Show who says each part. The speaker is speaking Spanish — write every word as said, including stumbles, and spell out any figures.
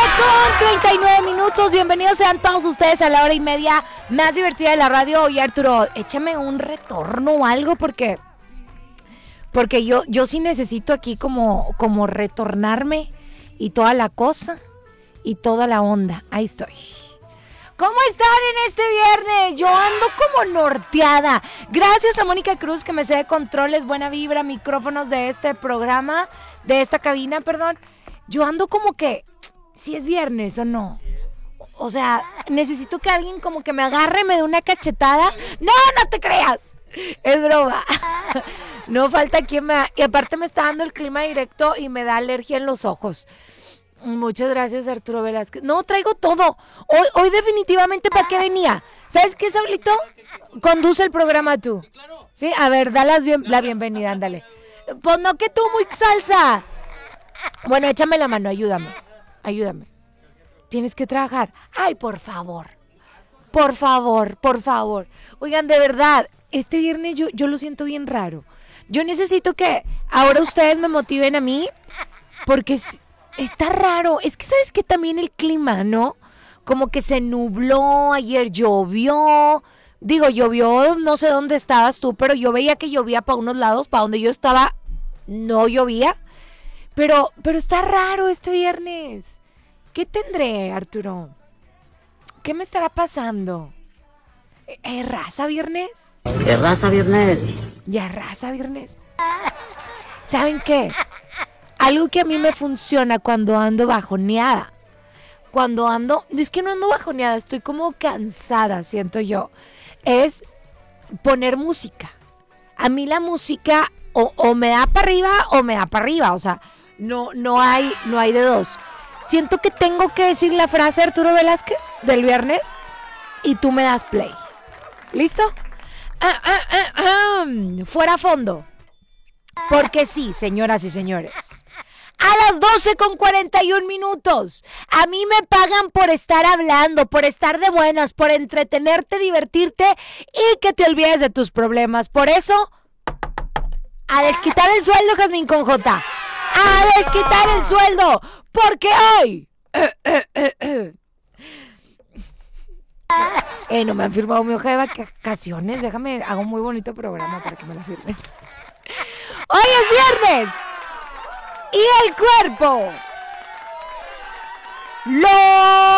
Speaker 1: con treinta y nueve minutos. Bienvenidos sean todos ustedes a la hora y media más divertida de la radio. Oye, Arturo, échame un retorno o algo porque porque yo, yo sí necesito aquí como, como retornarme y toda la cosa y toda la onda. Ahí estoy. ¿Cómo están en este viernes? Yo ando como norteada. Gracias a Mónica Cruz que me cede controles, buena vibra, micrófonos de este programa, de esta cabina, perdón. Yo ando como que, si es viernes o no. O sea, necesito que alguien como que me agarre, me dé una cachetada. No, no te creas. Es broma. No falta quien me... Y aparte me está dando el clima directo y me da alergia en los ojos. Muchas gracias, Arturo Velázquez. No, traigo todo. Hoy, hoy definitivamente, ¿para qué venía? ¿Sabes qué, Saulito? Conduce el programa tú. Sí, a ver, da las bien, la bienvenida, ándale. Pues no que tú, muy salsa. Bueno, échame la mano, ayúdame. Ayúdame. Tienes que trabajar. Ay, por favor. Por favor, por favor. Oigan, de verdad, este viernes yo, yo lo siento bien raro. Yo necesito que ahora ustedes me motiven a mí porque... Es, Está raro, es que sabes que también el clima, ¿no? Como que se nubló, ayer llovió, digo, llovió, no sé dónde estabas tú, pero yo veía que llovía para unos lados, para donde yo estaba no llovía, pero, pero está raro este viernes. ¿Qué tendré, Arturo? ¿Qué me estará pasando? ¿Es raza viernes?
Speaker 2: ¿Es raza viernes?
Speaker 1: ¿Ya raza viernes? ¿Saben qué? Algo que a mí me funciona cuando ando bajoneada, cuando ando, es que no ando bajoneada, estoy como cansada, siento yo, es poner música. A mí la música o, o me da para arriba o me da para arriba, o sea, no, no hay, no hay de dos. Siento que tengo que decir la frase Arturo Velázquez del viernes y tú me das play. ¿Listo? Ah, ah, ah, ah. Fuera fondo. Porque sí, señoras y señores, a las doce con cuarenta y un minutos, a mí me pagan por estar hablando, por estar de buenas, por entretenerte, divertirte y que te olvides de tus problemas. Por eso, a desquitar el sueldo, Jazmín con J. A desquitar el sueldo, porque hoy... Eh, no me han firmado mi hoja de vacaciones, déjame, hago un muy bonito programa para que me la firmen. Hoy es viernes y el cuerpo lo